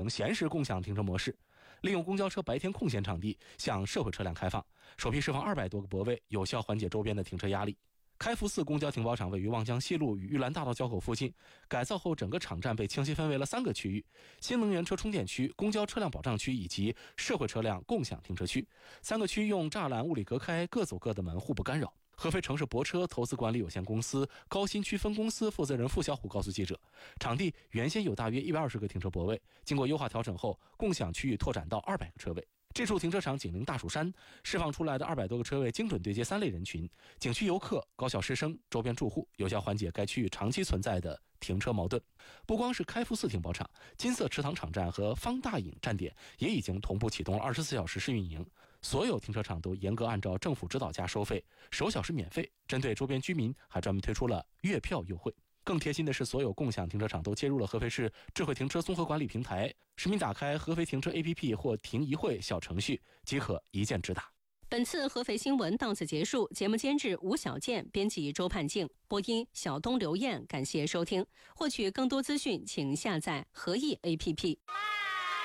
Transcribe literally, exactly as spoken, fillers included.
成闲时共享停车模式，利用公交车白天空闲场地向社会车辆开放，首批释放二百多个泊位，有效缓解周边的停车压力。开福寺公交停保场位于望江西路与玉兰大道交口附近，改造后整个场站被清晰分为了三个区域：新能源车充电区、公交车辆保障区以及社会车辆共享停车区。三个区用栅栏物理隔开，各走各的门，互不干扰。合肥城市泊车投资管理有限公司高新区分公司负责人付小虎告诉记者，场地原先有大约一百二十个停车泊位，经过优化调整后，共享区域拓展到二百个车位。这处停车场紧邻大蜀山，释放出来的二百多个车位精准对接三类人群：景区游客、高校师生、周边住户，有效缓解该区域长期存在的停车矛盾。不光是开福寺停保场，金色池塘场站和方大隐站点也已经同步启动了二十四小时试运营。所有停车场都严格按照政府指导价收费，首小时免费，针对周边居民还专门推出了月票优惠。更贴心的是，所有共享停车场都接入了合肥市智慧停车综合管理平台，市民打开合肥停车 A P P 或停一会小程序即可一键直达。 本次合肥新闻到此结束，节目监制吴小健，编辑周盼静，播音小东刘燕，感谢收听。获取更多资讯，请下载合意 A P P。